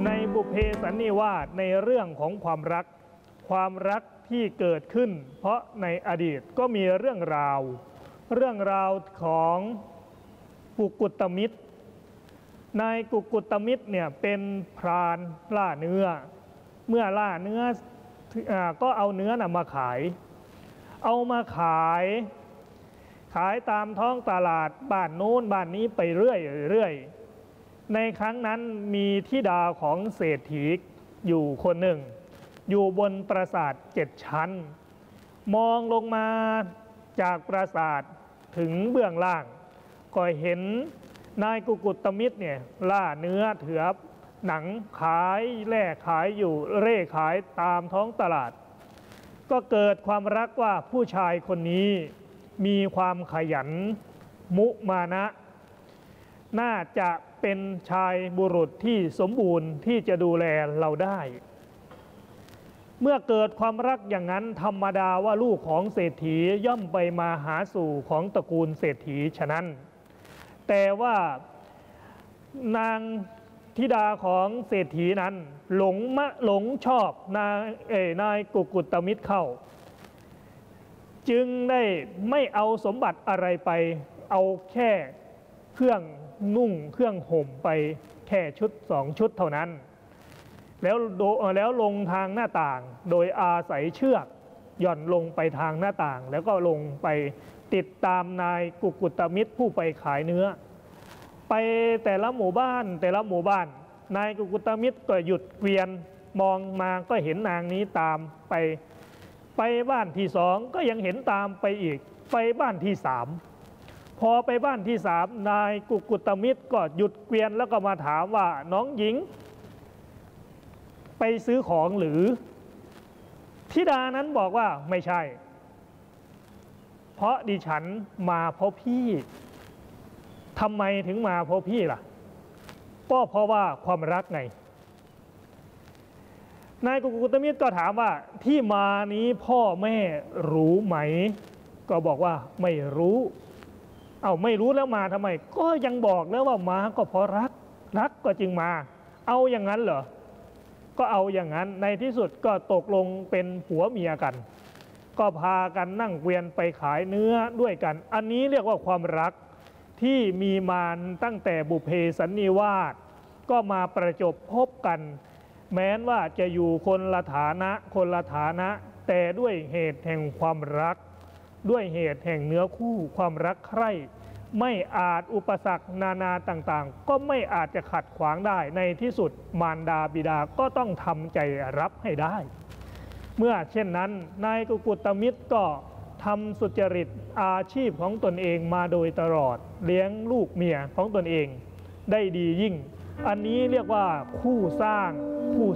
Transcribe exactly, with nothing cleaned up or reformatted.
ในบุพเพสันนิวาสในเรื่องของความรักความรักที่เกิดขึ้นเพราะในอดีตก็มีเรื่องราวเรื่องราวของกุกุตมิตรนายกุกุตมิตรเนี่ยเป็นพรานล่าเนื้อเมื่อล่าเนื้อก็เอาเนื้อนะมาขายเอามาขายขายตามท้องตลาดบ้านโน้นบ้านนี้ไปเรื่อยเรื่อยในครั้งนั้นมีธิดาของเศรษฐีอยู่คนหนึ่งอยู่บนปราสาทเจ็ดชั้นมองลงมาจากปราสาทถึงเบื้องล่างก็เห็นนายกุกุตมิตรเนี่ยล่าเนื้อเถือหนังขายแล่ขายอยู่เร่ขายตามท้องตลาดก็เกิดความรักว่าผู้ชายคนนี้มีความขยันมุมานะน่าจะเป็นชายบุรุษที่สมบูรณ์ที่จะดูแลเราได้เมื่อเกิดความรักอย่างนั้นธรรมดาว่าลูกของเศรษฐีย่อมไปมาหาสู่ของตระกูลเศรษฐีฉะนั้นแต่ว่านางธิดาของเศรษฐีนั้นหลงมะหลงชอบนายเอ๋นายกุกุตมิตรเข้าจึงได้ไม่เอาสมบัติอะไรไปเอาแค่เครื่องนุ่งเครื่องห่มไปแค่ชุดสองชุดเท่านั้นแล้วแล้วลงทางหน้าต่างโดยอาศัยเชือกหย่อนลงไปทางหน้าต่างแล้วก็ลงไปติดตามนายกุกุตมิตรผู้ไปขายเนื้อไปแต่ละหมู่บ้านแต่ละหมู่บ้านนายกุกุตมิตรก็หยุดเกวียนมองมาก็เห็นนางนี้ตามไปไปบ้านที่สองก็ยังเห็นตามไปอีกไปบ้านที่สามพอไปบ้านที่สามนายกุกุตมิตรก็หยุดเกวียนแล้วก็มาถามว่าน้องหญิงไปซื้อของหรือธิดานั้นบอกว่าไม่ใช่เพราะดิฉันมาเพราะพี่ทำไมถึงมาเพราะพี่ล่ะก็เพราะว่าความรักไงนายกุกุตมิตรก็ถามว่าที่มานี้พ่อแม่รู้ไหมก็บอกว่าไม่รู้เอาไม่รู้แล้วมาทำไมก็ยังบอกแล้วว่ามาก็เพราะรักรักก็จึงมาเอาอย่างนั้นเหรอก็เอาอย่างนั้นในที่สุดก็ตกลงเป็นผัวเมียกันก็พากันนั่งเกวียนไปขายเนื้อด้วยกันอันนี้เรียกว่าความรักที่มีมาตั้งแต่บุพเพสันนิวาสก็มาประจบพบกันแม้นว่าจะอยู่คนละฐานะคนละฐานะแต่ด้วยเหตุแห่งความรักด้วยเหตุแห่งเนื้อคู่ความรักใคร่ไม่อาจอุปสรรคนานาต่างๆก็ไม่อาจจะขัดขวางได้ในที่สุดมารดาบิดาก็ต้องทำใจรับให้ได้เมื่อเช่นนั้นนายกุกุตมิตรก็ทำสุจริตอาชีพของตนเองมาโดยตลอดเลี้ยงลูกเมียของตนเองได้ดียิ่งอันนี้เรียกว่าคู่สร้างคู่